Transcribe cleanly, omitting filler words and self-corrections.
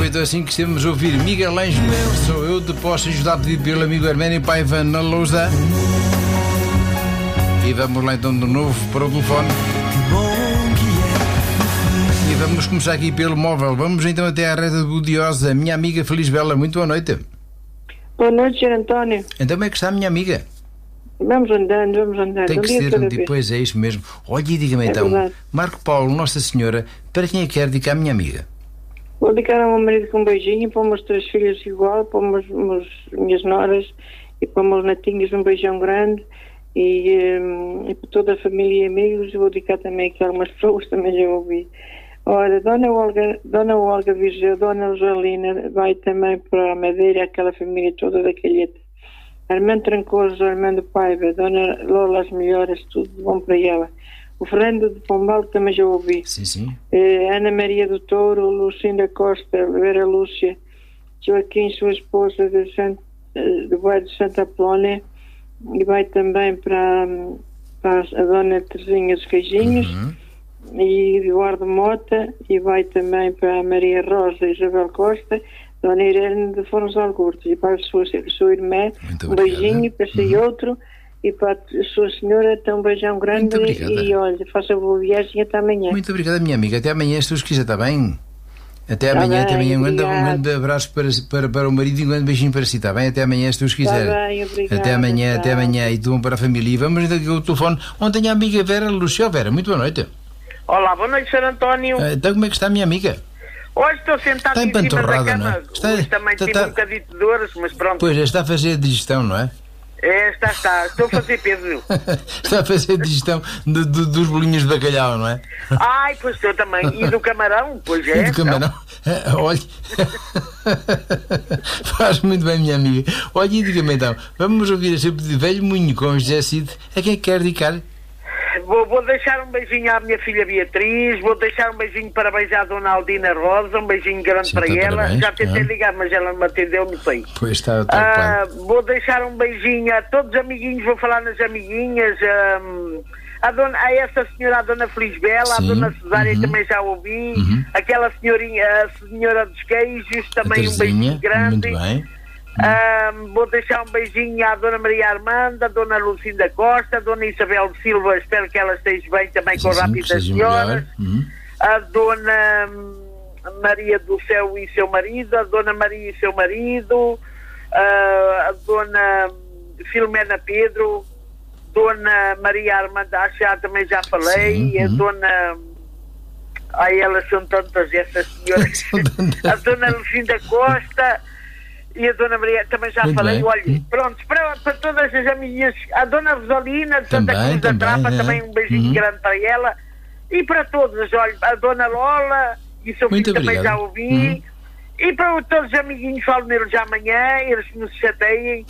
foi então assim que estamos a ouvir Miguel Ângelo, sou eu, de posso ajudar a pedir pelo amigo Herménio Paiva na Lousa. E vamos lá então de novo para o telefone. E vamos começar aqui pelo móvel. Vamos então até à reta de Budiosa. Minha amiga Feliz Bela, muito boa noite. Boa noite, Sr. António. Então como é que está a minha amiga? Vamos andando. Tem que ser, depois é isso mesmo. Olha, e diga-me então, verdade. Marco Paulo, Nossa Senhora, para quem é que quer dedicar a minha amiga? Vou dedicar ao meu marido com um beijinho, para os meus 3 filhos igual, para minhas noras e para os meus netinhos um beijão grande e para toda a família e amigos. Vou dedicar também aqui a algumas pessoas, também já ouvi. Ora, Dona Olga Virgeu, Dona Rosalina, vai também para a Madeira, aquela família toda da Calheta. Armando Trancoso, Armando Paiva, Dona Lola as melhoras, tudo de bom para ela. O Fernando de Pombal também já ouvi. Sim. Ana Maria do Touro, Lucinda Costa, Vera Lúcia, Joaquim, sua esposa do bairro de Santa Apolónia, e vai também para a Dona Terezinha dos Queijinhos, e Eduardo Mota, e vai também para a Maria Rosa Isabel Costa, Dona Irene de Fornos Algurtos, e para a sua irmã, um beijinho, para si outro, e para a sua senhora, então um beijão grande e olha, faça boa viagem até amanhã. Muito obrigada, minha amiga. Até amanhã, se Deus quiser, está bem? Até amanhã. Um grande abraço para o marido e um grande beijinho para si, está bem? Até amanhã, se Deus quiser. Está bem, obrigada. Até amanhã, e tudo bom para a família. E vamos então aqui ao telefone. Ontem a amiga Vera Lúcia. Vera, muito boa noite. Olá, boa noite, Sr. António. Então como é que está a minha amiga? Hoje estou sentado em cima da cama. Não é? Hoje também tive um bocadinho de dores, mas pronto. Pois, está a fazer a digestão, não é? Está. Estou a fazer peso. Está a fazer a digestão dos bolinhos de bacalhau, não é? Ai, pois estou também. E do camarão, pois é. E do camarão? Olha. Faz muito bem, minha amiga. Olha, e diga-me então, vamos ouvir esse de Velho Moinho com José Cid. A quem quer dedicar? Vou deixar um beijinho à minha filha Beatriz, vou deixar um beijinho parabéns à Dona Aldina Rosa, um beijinho grande para ela. Parabéns. Já tentei ligar, mas ela não me atendeu, não sei. Pois está ocupado. Vou deixar um beijinho a todos os amiguinhos, vou falar nas amiguinhas, a essa senhora, a Dona Feliz Bela, a Dona Cesária também já ouvi, aquela senhorinha, a Senhora dos Queijos, também um beijinho grande. Muito bem. Vou deixar um beijinho à Dona Maria Armanda, à Dona Lucinda Costa, à Dona Isabel Silva, espero que ela esteja bem também com o Rápido das Senhoras, a Dona Maria do Céu e seu marido, a Dona Maria e seu marido, a Dona Filomena Pedro, Dona Maria Armanda, também já falei, a Dona... Ai, elas são tantas, essas senhoras. A Dona Lucinda Costa... E a Dona Maria, também já muito falei, bem. olha, pronto, para todas as amigas, a Dona Rosalina de Santa Cruz da Trapa, também um beijinho grande para ela, e para todas, olha, a Dona Lola, e o seu filho também já ouvi, e para todos os amiguinhos, falo neles amanhã, eles não se chateiem,